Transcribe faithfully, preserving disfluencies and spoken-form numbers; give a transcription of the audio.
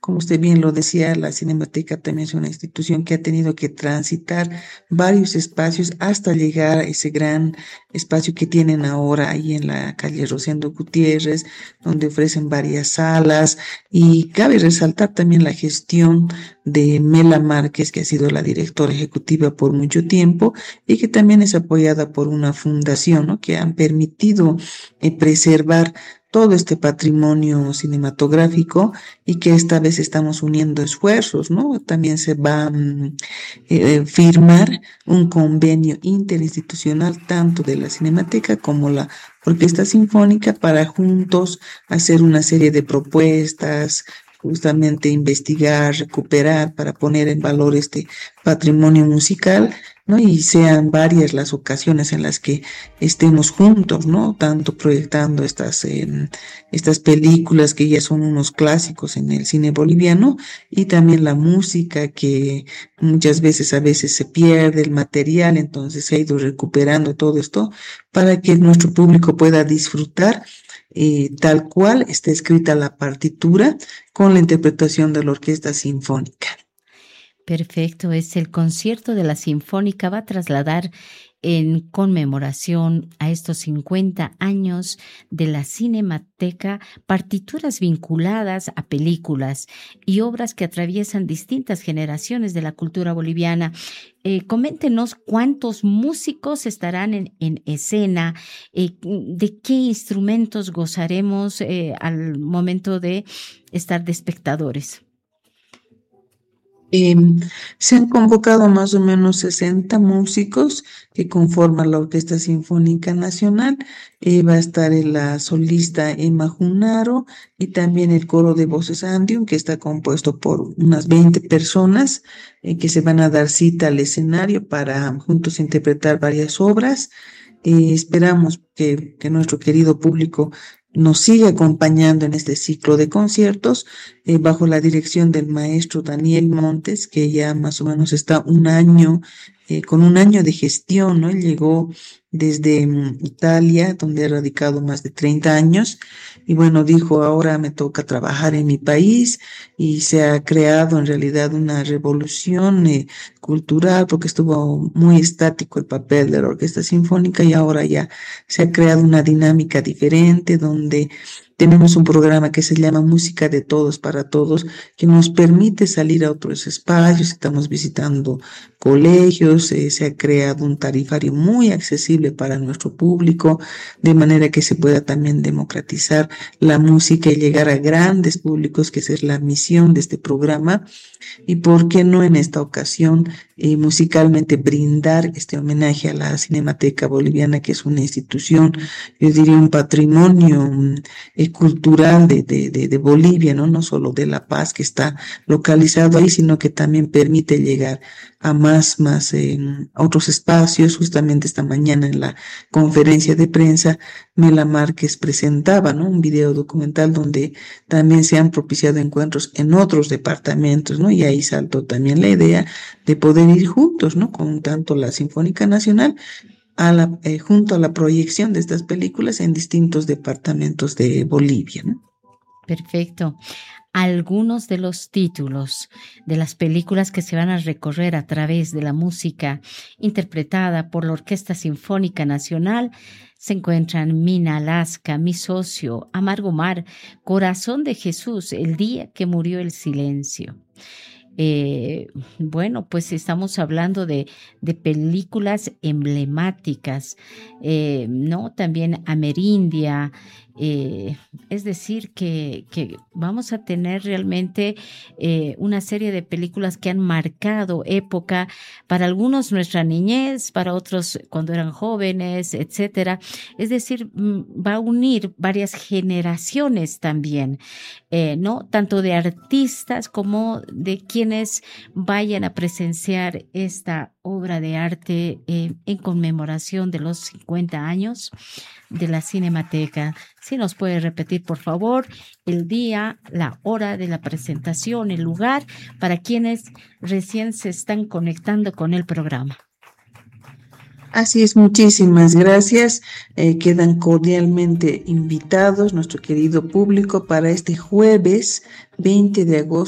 como usted bien lo decía, la Cinemateca también es una institución que ha tenido que transitar varios espacios hasta llegar a ese gran espacio que tienen ahora ahí en la calle Rosendo Gutiérrez, donde ofrecen varias salas. Y cabe resaltar también la gestión de Mela Márquez, que ha sido la directora ejecutiva por mucho tiempo y que también es apoyada por una fundación, ¿no? Que han permitido eh, preservar todo este patrimonio cinematográfico y que esta vez estamos uniendo esfuerzos, ¿no? También se va a mm, eh, firmar un convenio interinstitucional tanto de la Cinemateca como la Orquesta Sinfónica para juntos hacer una serie de propuestas, justamente investigar, recuperar para poner en valor este patrimonio musical, ¿no? Y sean varias las ocasiones en las que estemos juntos, ¿no? Tanto proyectando estas, em, estas películas que ya son unos clásicos en el cine boliviano y también la música que muchas veces a veces se pierde el material, entonces se ha ido recuperando todo esto para que nuestro público pueda disfrutar eh, tal cual está escrita la partitura con la interpretación de la orquesta sinfónica. Perfecto, es el concierto de la Sinfónica, va a trasladar en conmemoración a estos cincuenta años de la Cinemateca partituras vinculadas a películas y obras que atraviesan distintas generaciones de la cultura boliviana. Eh, coméntenos cuántos músicos estarán en, en escena, eh, de qué instrumentos gozaremos eh, al momento de estar de espectadores. Eh, Se han convocado más o menos sesenta músicos que conforman la Orquesta Sinfónica Nacional. Eh, va a estar la solista Emma Junaro y también el coro de voces Andium, que está compuesto por unas veinte personas eh, que se van a dar cita al escenario para juntos interpretar varias obras. Eh, esperamos que, que nuestro querido público nos siga acompañando en este ciclo de conciertos eh, bajo la dirección del maestro Daniel Montes, que ya más o menos está un año, eh, con un año de gestión, ¿no? Él llegó desde mm, Italia, donde ha radicado más de treinta años, y bueno, dijo, ahora me toca trabajar en mi país, y se ha creado en realidad una revolución eh, cultural, porque estuvo muy estático el papel de la orquesta sinfónica, y ahora ya se ha creado una dinámica diferente, donde tenemos un programa que se llama Música de Todos para Todos, que nos permite salir a otros espacios. Estamos visitando colegios, eh, se ha creado un tarifario muy accesible para nuestro público, de manera que se pueda también democratizar la música y llegar a grandes públicos, que esa es la misión de este programa. Y por qué no en esta ocasión eh, musicalmente brindar este homenaje a la Cinemateca Boliviana, que es una institución, yo diría un patrimonio mm, eh, cultural de, de, de, de Bolivia, ¿no? No solo de La Paz, que está localizado ahí, sino que también permite llegar a más, más eh, a otros espacios. Justamente esta mañana en la conferencia de prensa, Mela Márquez presentaba, ¿no? Un video documental donde también se han propiciado encuentros en otros departamentos, ¿no? Y ahí saltó también la idea de poder ir juntos, ¿no? Con tanto la Sinfónica Nacional a la, eh, junto a la proyección de estas películas en distintos departamentos de Bolivia, ¿no? Perfecto. Algunos de los títulos de las películas que se van a recorrer a través de la música interpretada por la Orquesta Sinfónica Nacional se encuentran Mina Alaska, Mi Socio, Amargo Mar, Corazón de Jesús, El Día que Murió el Silencio. Eh, bueno, pues estamos hablando de, de películas emblemáticas, eh, ¿no? También Amerindia, eh, es decir, que, que vamos a tener realmente eh, una serie de películas que han marcado época, para algunos nuestra niñez, para otros cuando eran jóvenes, etcétera. Es decir, va a unir varias generaciones también, eh, ¿no? Tanto de artistas como de quienes vayan a presenciar esta obra de arte eh, en conmemoración de los cincuenta años de la Cinemateca. Si nos puede repetir, por favor, el día, la hora de la presentación, el lugar, para quienes recién se están conectando con el programa. Así es, muchísimas gracias. Eh, quedan cordialmente invitados nuestro querido público para este jueves veinte de agosto.